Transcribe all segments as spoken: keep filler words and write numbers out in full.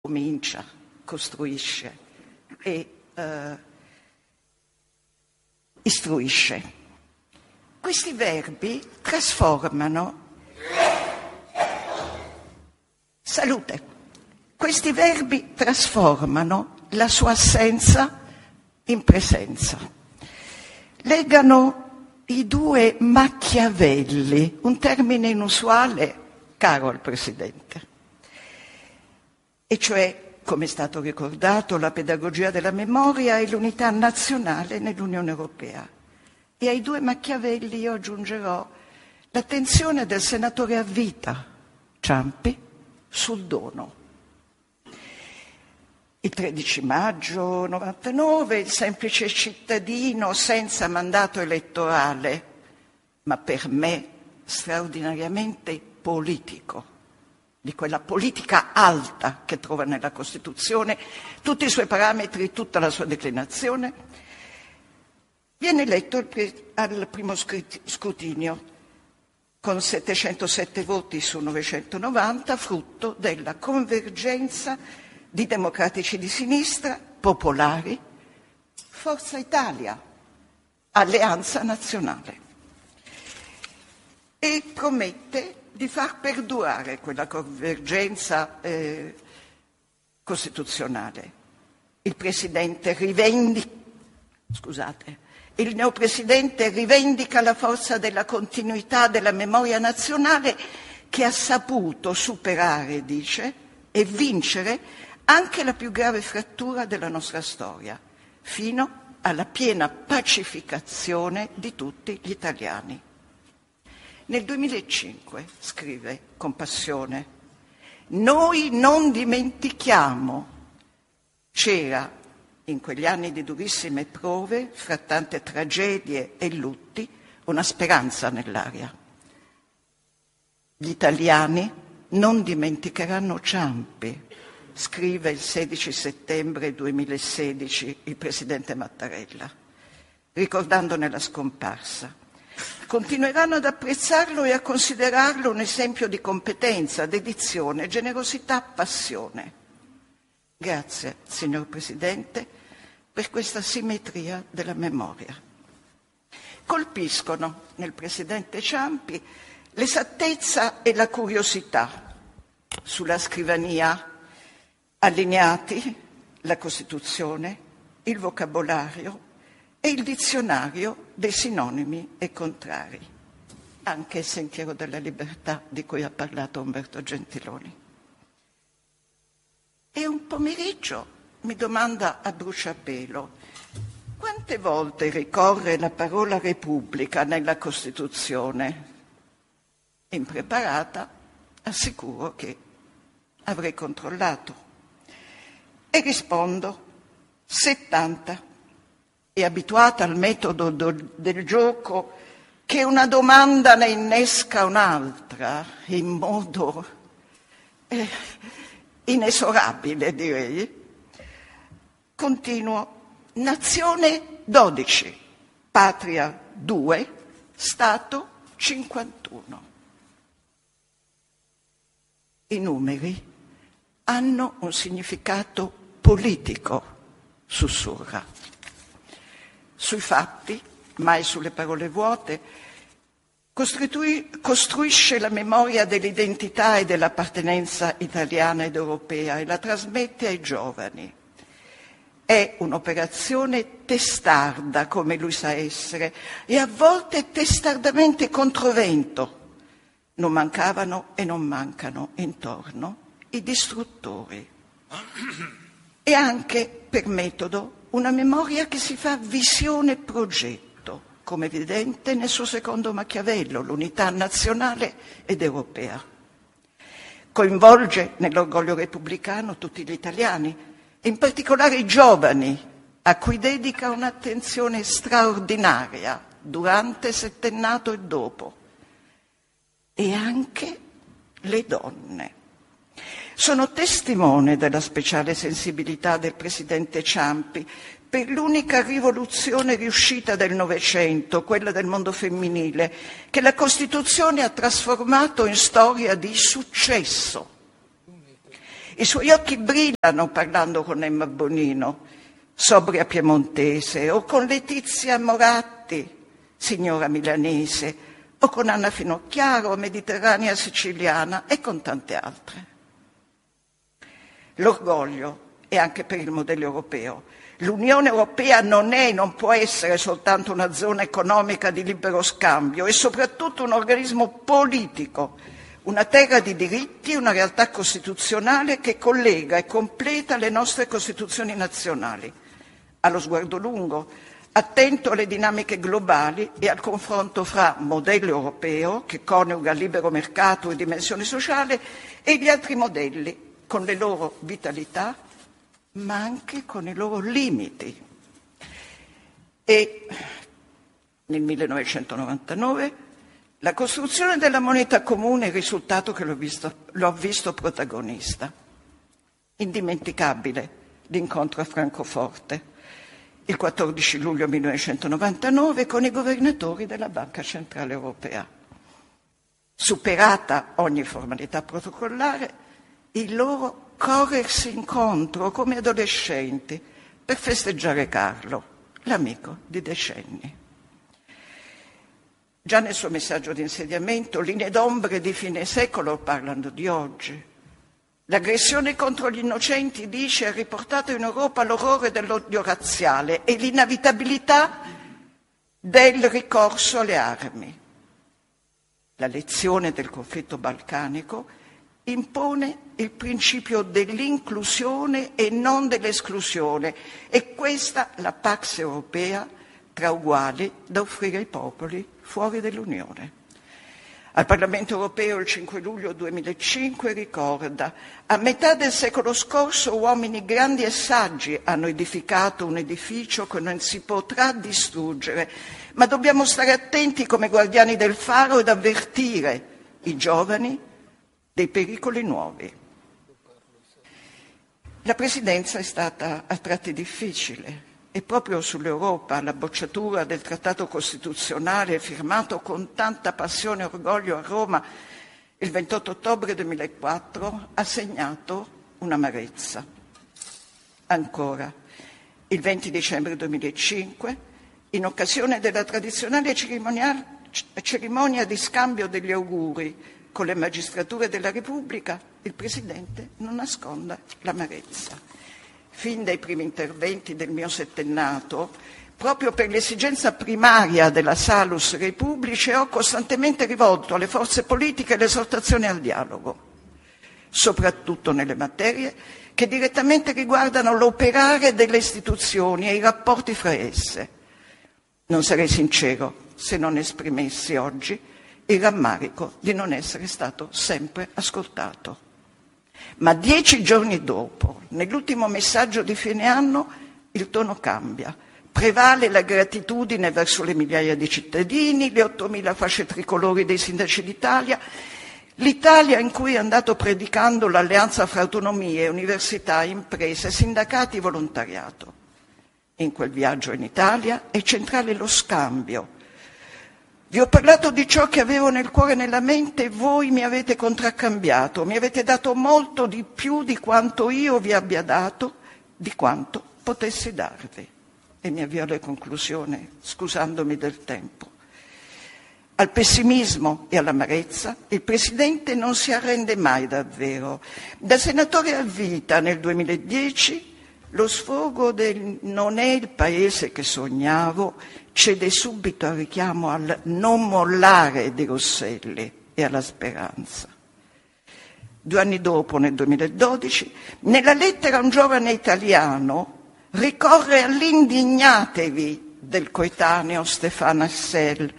comincia, costruisce e eh, istruisce. Questi verbi trasformano salute. Questi verbi trasformano la sua assenza in presenza. Legano i due Machiavelli, un termine inusuale caro al Presidente, e cioè, come è stato ricordato, la pedagogia della memoria e l'unità nazionale nell'Unione Europea. E ai due Machiavelli io aggiungerò l'attenzione del senatore a vita Ciampi sul dono. Il tredici maggio novantanove, il semplice cittadino senza mandato elettorale, ma per me straordinariamente politico, di quella politica alta che trova nella Costituzione, tutti i suoi parametri, tutta la sua declinazione, viene eletto al primo scrutinio con settecentosette voti su novecentonovanta, frutto della convergenza di democratici di sinistra, popolari, Forza Italia, Alleanza Nazionale. E promette di far perdurare quella convergenza eh, costituzionale. Il Presidente rivendica, scusate, il neopresidente rivendica la forza della continuità della memoria nazionale che ha saputo superare, dice, e vincere anche la più grave frattura della nostra storia, fino alla piena pacificazione di tutti gli italiani. Nel duemilacinque scrive con passione: noi non dimentichiamo, c'era in quegli anni di durissime prove, fra tante tragedie e lutti, una speranza nell'aria. Gli italiani non dimenticheranno Ciampi, scrive il sedici settembre duemilasedici il presidente Mattarella, ricordandone la scomparsa. Continueranno ad apprezzarlo e a considerarlo un esempio di competenza, dedizione, generosità, passione. Grazie, signor Presidente, per questa simmetria della memoria. Colpiscono nel Presidente Ciampi l'esattezza e la curiosità. Sulla scrivania allineati la Costituzione, il vocabolario e il dizionario dei sinonimi e contrari, anche il Sentiero della Libertà di cui ha parlato Umberto Gentiloni. E un pomeriggio mi domanda a bruciapelo: quante volte ricorre la parola Repubblica nella Costituzione? Impreparata, assicuro che avrei controllato. E rispondo settanta. E abituata al metodo do, del gioco, che una domanda ne innesca un'altra in modo eh, inesorabile, direi, continuo: nazione dodici, patria due, Stato cinquantuno. I numeri hanno un significato politico, sussurra. Sui fatti, mai sulle parole vuote, costruisce la memoria dell'identità e dell'appartenenza italiana ed europea e la trasmette ai giovani. È un'operazione testarda, come lui sa essere, e a volte testardamente controvento. Non mancavano e non mancano intorno i distruttori. E anche, per metodo, una memoria che si fa visione e progetto, come evidente nel suo secondo Machiavello, l'unità nazionale ed europea. Coinvolge nell'orgoglio repubblicano tutti gli italiani, e in particolare i giovani, a cui dedica un'attenzione straordinaria durante il settennato e dopo. E anche le donne. Sono testimone della speciale sensibilità del presidente Ciampi per l'unica rivoluzione riuscita del Novecento, quella del mondo femminile, che la Costituzione ha trasformato in storia di successo. I suoi occhi brillano parlando con Emma Bonino, sobria piemontese, o con Letizia Moratti, signora milanese, o con Anna Finocchiaro, mediterranea siciliana, e con tante altre. L'orgoglio è anche per il modello europeo. L'Unione Europea non è, non può essere soltanto una zona economica di libero scambio, è soprattutto un organismo politico, una terra di diritti, una realtà costituzionale che collega e completa le nostre Costituzioni nazionali. Ha lo sguardo lungo, attento alle dinamiche globali e al confronto fra modello europeo, che coniuga libero mercato e dimensione sociale, e gli altri modelli, con le loro vitalità, ma anche con i loro limiti. E nel millenovecentonovantanove la costruzione della moneta comune è il risultato che l'ho visto, l'ho visto protagonista. Indimenticabile l'incontro a Francoforte, il quattordici luglio millenovecentonovantanove, con i governatori della Banca Centrale Europea. Superata ogni formalità protocollare, il loro corrersi incontro come adolescenti per festeggiare Carlo, l'amico di decenni. Già nel suo messaggio di insediamento, linee d'ombre di fine secolo parlano di oggi. L'aggressione contro gli innocenti, dice, ha riportato in Europa l'orrore dell'odio razziale e l'inevitabilità del ricorso alle armi. La lezione del conflitto balcanico impone il principio dell'inclusione e non dell'esclusione, e questa la Pax europea tra uguali da offrire ai popoli fuori dell'Unione. Al Parlamento europeo il cinque luglio duemilacinque ricorda: a metà del secolo scorso uomini grandi e saggi hanno edificato un edificio che non si potrà distruggere, ma dobbiamo stare attenti come guardiani del faro ed avvertire i giovani dei pericoli nuovi. La presidenza è stata a tratti difficile e proprio sull'Europa la bocciatura del trattato costituzionale firmato con tanta passione e orgoglio a Roma il ventotto ottobre duemilaquattro ha segnato un'amarezza. Ancora, il venti dicembre duemilacinque, in occasione della tradizionale cerimonia di scambio degli auguri con le magistrature della Repubblica, il Presidente non nasconde l'amarezza. Fin dai primi interventi del mio settennato, proprio per l'esigenza primaria della Salus Republice, ho costantemente rivolto alle forze politiche l'esortazione al dialogo, soprattutto nelle materie che direttamente riguardano l'operare delle istituzioni e i rapporti fra esse. Non sarei sincero se non esprimessi oggi il rammarico di non essere stato sempre ascoltato. Ma dieci giorni dopo, nell'ultimo messaggio di fine anno, il tono cambia. Prevale la gratitudine verso le migliaia di cittadini, le ottomila fasce tricolori dei sindaci d'Italia, l'Italia in cui è andato predicando l'alleanza fra autonomie, università, imprese, sindacati e volontariato. In quel viaggio in Italia è centrale lo scambio. Vi ho parlato di ciò che avevo nel cuore e nella mente e voi mi avete contraccambiato, mi avete dato molto di più di quanto io vi abbia dato, di quanto potessi darvi. E mi avvio alla conclusione, scusandomi del tempo. Al pessimismo e all'amarezza il Presidente non si arrende mai davvero. Da senatore a vita nel duemiladieci lo sfogo del non è il paese che sognavo cede subito al richiamo al non mollare di Rosselli e alla speranza. Due anni dopo, nel duemiladodici, nella lettera a un giovane italiano ricorre all'indignatevi del coetaneo Stéphane Hessel,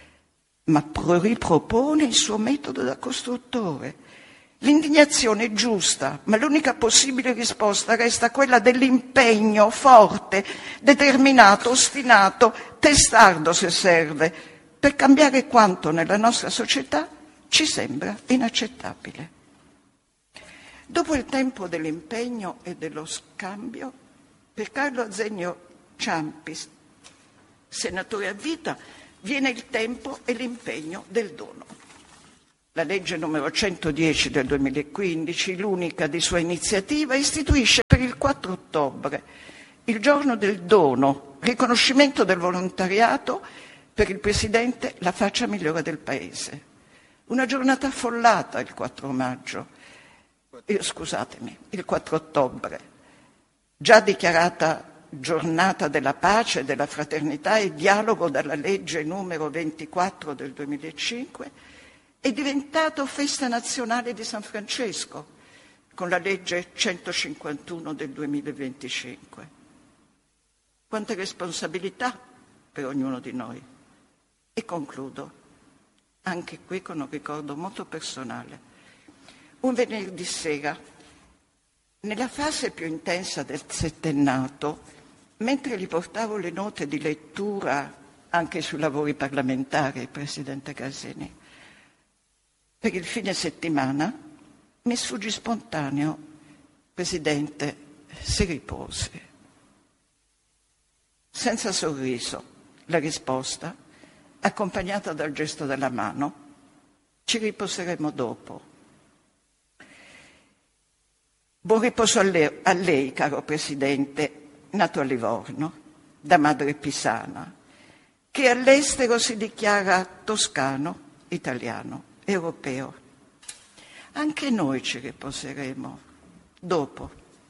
ma ripropone il suo metodo da costruttore. L'indignazione è giusta, ma l'unica possibile risposta resta quella dell'impegno forte, determinato, ostinato, testardo se serve, per cambiare quanto nella nostra società ci sembra inaccettabile. Dopo il tempo dell'impegno e dello scambio, per Carlo Azeglio Ciampi, senatore a vita, viene il tempo e l'impegno del dono. La legge numero centodieci del duemilaquindici, l'unica di sua iniziativa, istituisce per il quattro ottobre il giorno del dono, riconoscimento del volontariato, per il Presidente la faccia migliore del Paese. Una giornata affollata il quattro maggio, eh, scusatemi, il quattro ottobre, già dichiarata giornata della pace e della fraternità e dialogo dalla legge numero ventiquattro del duemilacinque, è diventato festa nazionale di San Francesco con la legge centocinquantuno del duemilaventicinque. Quante responsabilità per ognuno di noi. E concludo, anche qui con un ricordo molto personale. Un venerdì sera, nella fase più intensa del settennato, mentre gli portavo le note di lettura anche sui lavori parlamentari, Presidente Casini, per il fine settimana mi sfuggì spontaneo: Presidente, si riposi. Senza sorriso, la risposta, accompagnata dal gesto della mano: ci riposeremo dopo. Buon riposo a lei, a lei, caro Presidente, nato a Livorno, da madre pisana, che all'estero si dichiara toscano, italiano, europeo. Anche noi ci riposeremo dopo.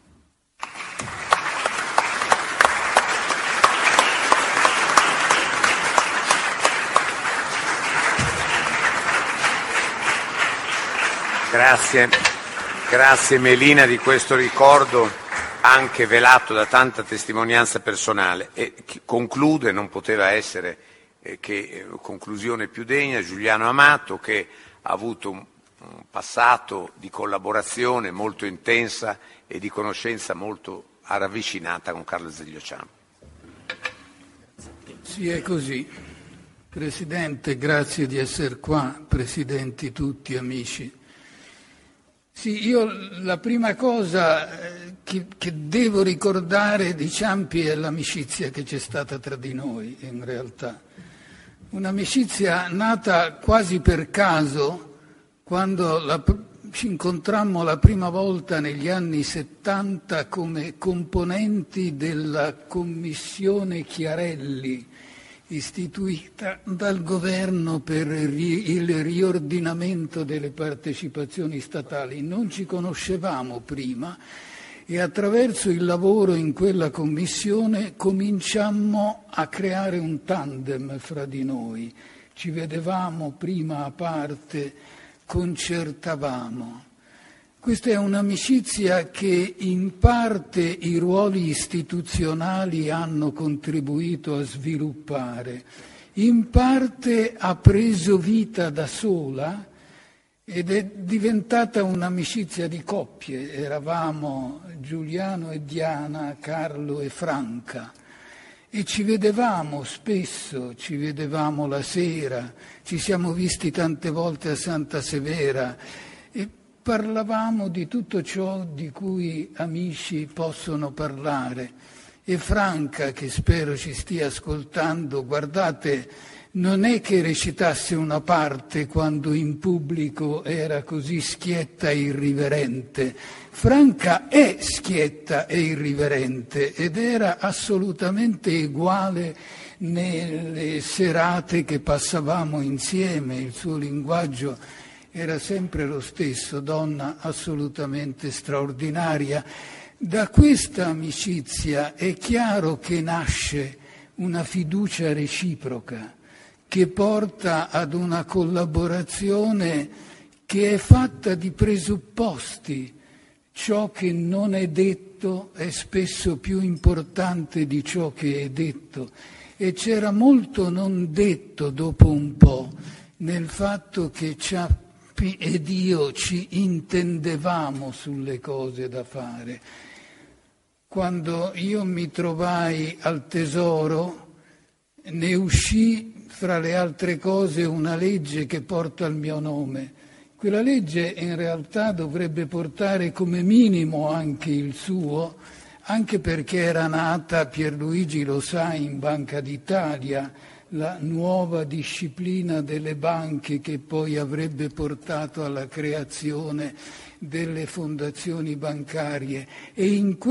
Grazie, grazie Melina di questo ricordo anche velato da tanta testimonianza personale. E conclude, non poteva essere eh, che eh, conclusione più degna, Giuliano Amato, che ha avuto un, un passato di collaborazione molto intensa e di conoscenza molto ravvicinata con Carlo Azeglio Ciampi. Sì, è così. Presidente, grazie di essere qua, presidenti tutti, amici. Sì, io la prima cosa che, che devo ricordare di Ciampi è l'amicizia che c'è stata tra di noi, in realtà. Un'amicizia nata quasi per caso, quando la, ci incontrammo la prima volta negli anni settanta come componenti della commissione Chiarelli, istituita dal governo per il riordinamento delle partecipazioni statali. Non ci conoscevamo prima e attraverso il lavoro in quella commissione cominciammo a creare un tandem fra di noi. Ci vedevamo prima a parte, concertavamo. Questa è un'amicizia che in parte i ruoli istituzionali hanno contribuito a sviluppare, in parte ha preso vita da sola ed è diventata un'amicizia di coppie. Eravamo Giuliano e Diana, Carlo e Franca e ci vedevamo spesso, ci vedevamo la sera, ci siamo visti tante volte a Santa Severa e parlavamo di tutto ciò di cui amici possono parlare. E Franca, che spero ci stia ascoltando, guardate, non è che recitasse una parte quando in pubblico era così schietta e irriverente. Franca è schietta e irriverente ed era assolutamente uguale nelle serate che passavamo insieme. Il suo linguaggio era sempre lo stesso, donna assolutamente straordinaria. Da questa amicizia è chiaro che nasce una fiducia reciproca che porta ad una collaborazione che è fatta di presupposti. Ciò che non è detto è spesso più importante di ciò che è detto e c'era molto non detto dopo un po' nel fatto che Ciampi ed io ci intendevamo sulle cose da fare. Quando io mi trovai al Tesoro, ne uscì fra le altre cose una legge che porta il mio nome. Quella legge in realtà dovrebbe portare come minimo anche il suo, anche perché era nata, Pierluigi lo sa, in Banca d'Italia, la nuova disciplina delle banche che poi avrebbe portato alla creazione delle fondazioni bancarie, e in